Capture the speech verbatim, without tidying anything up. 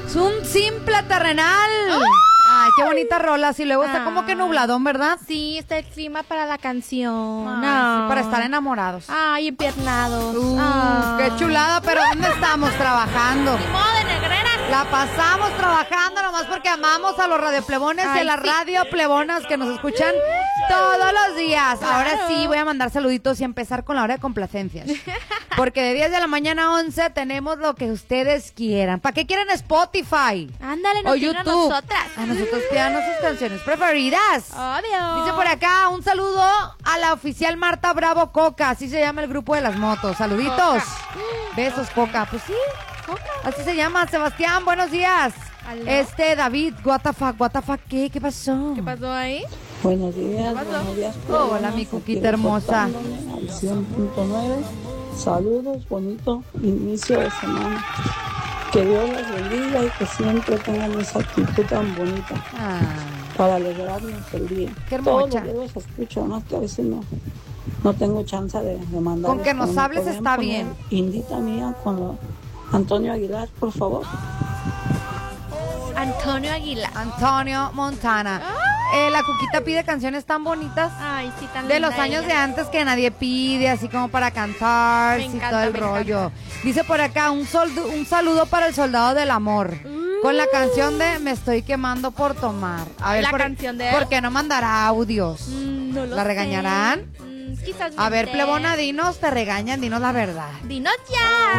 Es un simple terrenal. ¡Oh! Ay, qué bonita rola. Y luego está como que nubladón, ¿verdad? Sí, está el clima para la canción. Ay, no. sí, para estar enamorados. Ay, empiernados. Uh, ah. Qué chulada, pero ¿dónde estamos trabajando? Ni modo de negrera. La pasamos trabajando nomás porque amamos a los radioplebones y a las sí. radioplebonas que nos escuchan todos los días. Claro. Ahora sí voy a mandar saluditos y empezar con la hora de complacencias. Porque de diez de la mañana a once tenemos lo que ustedes quieran. ¿Para qué quieren Spotify? Ándale, nos o YouTube. A nosotras. A nosotros pidan sus canciones preferidas. Obvio. Dice por acá un saludo a la oficial Marta Bravo Coca. Así se llama el grupo de las motos. Saluditos. Coca. Besos, Coca. Pues sí. Así se llama. Sebastián, buenos días. ¿Aló? Este, David, what the fuck, what the fuck, ¿qué? ¿Qué pasó? ¿Qué pasó ahí? Buenos días, buenos días. Oh, hola, mi cuquita hermosa. Al cien punto nueve. Saludos, bonito inicio de semana. Que Dios les bendiga y que siempre tengan esa actitud tan bonita Ah, para alegrarnos el día. qué hermosa. Todos los días escucho, ¿no? Que a veces no, no tengo chance de, de mandar. Con que nos hables está bien. Indita mía con lo, Antonio Aguilar, por favor. Antonio Aguilar. Antonio Montana. Eh, la Cuquita pide canciones tan bonitas. Ay, sí, tan de linda los años ella. de antes que nadie pide, así como para cantar Me y encanta, todo el me rollo. encanta. Dice por acá un, soldu- un saludo para el soldado del amor. Uh. Con la canción de Me estoy quemando por tomar. A ver, ¿La por, canción de él? ¿por qué no mandará audios? Mm, no lo ¿La sé. regañarán? Mm, quizás A ver, miente. plebona, dinos, te regañan, dinos la verdad. Dinos ya.